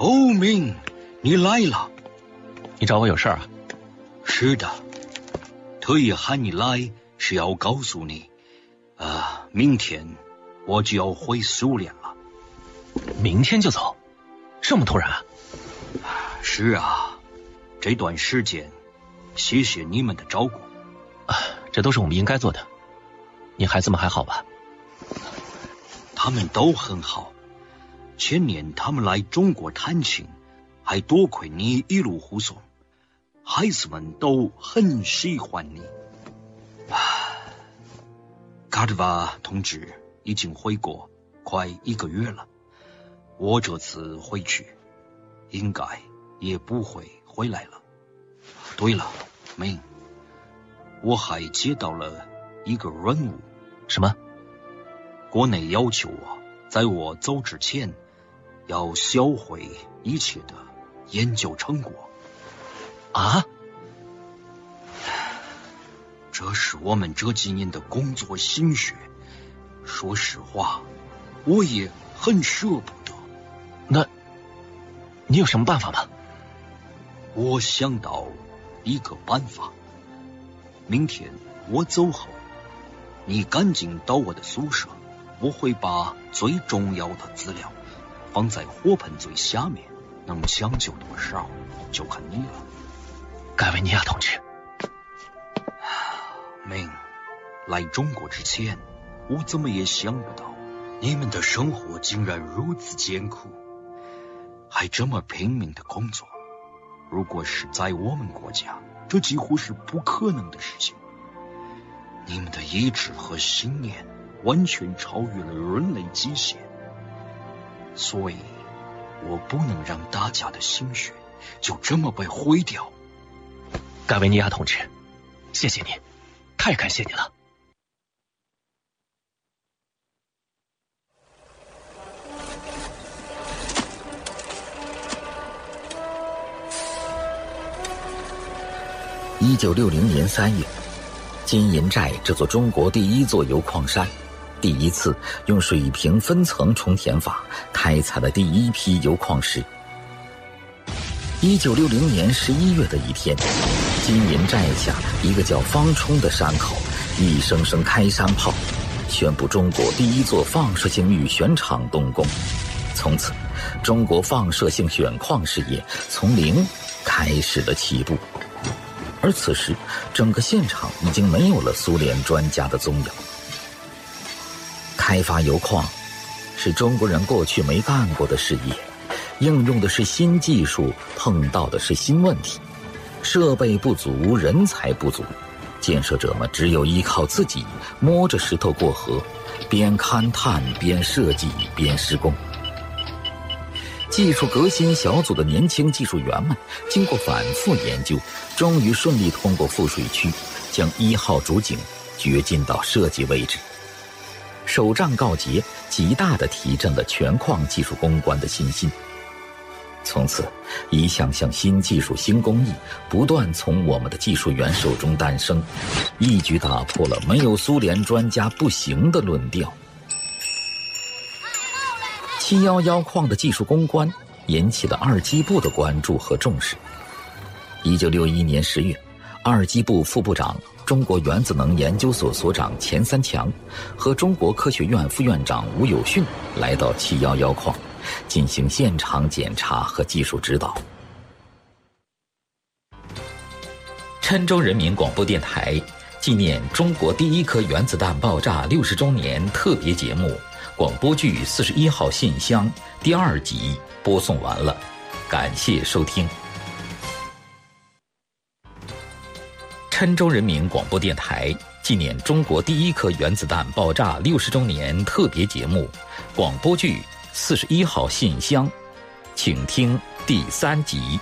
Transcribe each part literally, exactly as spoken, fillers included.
欧明，你来了。 你找我有事儿啊？ 是的，特意喊你来是要告诉你，呃，明天我就要回苏联了。 明天就走？这么突然啊？ 是啊，这段时间谢谢你们的照顾。 啊，这都是我们应该做的。你孩子们还好吧？ 他们都很好。前年他们来中国探亲，还多亏你一路护送，孩子们都很喜欢你。卡德瓦同志已经回国快一个月了，我这次回去应该也不会回来了。对了，明，我还接到了一个任务。 什么？ 国内要求我在我走之前要销毁一切的研究成果。 啊？ 这是我们这几年的工作心血，说实话，我也很舍不得。 那，你有什么办法吗？ 我想到一个办法。明天我走后，你赶紧到我的宿舍，我会把最重要的资料放在火盆最下面，能抢救多少就看你了。 盖维尼亚同志。 明，来中国之前，我怎么也想不到你们的生活竟然如此艰苦，还这么拼命的工作。如果是在我们国家，这几乎是不可能的事情。你们的意志和信念完全超越了人类极限，所以我不能让大家的心血就这么被毁掉。 盖维尼亚同志，谢谢你，太感谢你了。 一九六零年三月，金银寨这座中国第一座油矿山，第一次用水平分层充填法开采了第一批油矿石。一九六零年十一月的一天，金银寨下一个叫方冲的山口，一声声开山炮，宣布中国第一座放射性预选厂动工。从此，中国放射性选矿事业从零开始了起步。而此时，整个现场已经没有了苏联专家的踪影。开发油矿是中国人过去没干过的事业，应用的是新技术，碰到的是新问题，设备不足，人才不足，建设者们只有依靠自己，摸着石头过河，边勘探边设计边施工。技术革新小组的年轻技术员们经过反复研究，终于顺利通过富水区，将一号主井掘进到设计位置。首仗告捷，极大地提振了全矿技术攻关的信心。从此，一项项新技术新工艺不断从我们的技术员手中诞生，一举打破了没有苏联专家不行的论调。七一一矿的技术攻关引起了二机部的关注和重视。一九六一年十月，二机部副部长、中国原子能研究所所长钱三强和中国科学院副院长吴有训来到七一一矿，进行现场检查和技术指导。郴州人民广播电台纪念中国第一颗原子弹爆炸六十周年特别节目广播剧《四十一号信箱》第二集播送完了，感谢收听。郴州人民广播电台纪念中国第一颗原子弹爆炸六十周年特别节目广播剧《四十一号信箱》，请听第三集。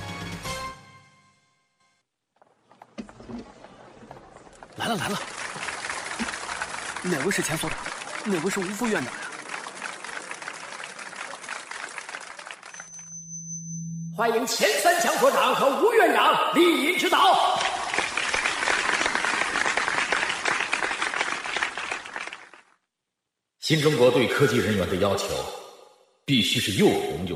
来了来了，哪位是钱所长？哪位是吴副院长呀？ 欢迎钱三强所长和吴院长莅临指导。 新中国对科技人员的要求，必须是又红又